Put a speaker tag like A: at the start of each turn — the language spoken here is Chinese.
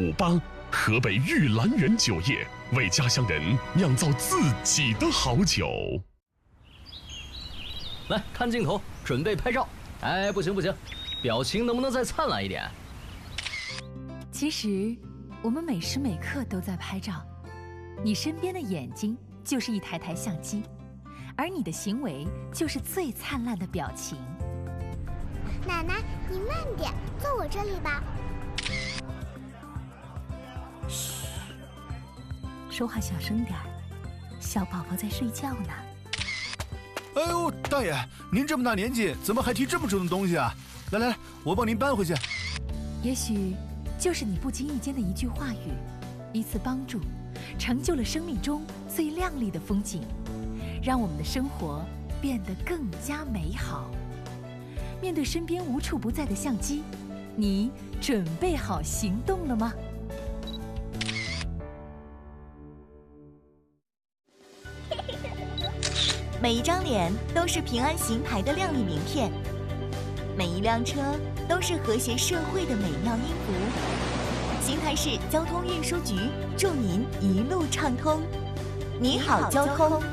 A: 98，河北玉兰园酒业为家乡人酿造自己的好酒。
B: 来看镜头，准备拍照。哎，不行，表情能不能再灿烂一点？
C: 其实，我们每时每刻都在拍照。你身边的眼睛就是一台台相机，而你的行为就是最灿烂的表情。
D: 奶奶，你慢点，坐我这里吧。
C: 嘘，说话小声点儿，小宝宝在睡觉呢。
E: 哎呦，大爷，您这么大年纪，怎么还提这么重的东西啊？来，我帮您搬回去。
C: 也许就是你不经意间的一句话语，一次帮助，成就了生命中最亮丽的风景，让我们的生活变得更加美好。面对身边无处不在的相机，你准备好行动了吗？
F: 每一张脸都是平安行牌的亮丽名片，每一辆车都是和谐社会的美妙音符。邢台市交通运输局祝您一路畅通。你好，交通。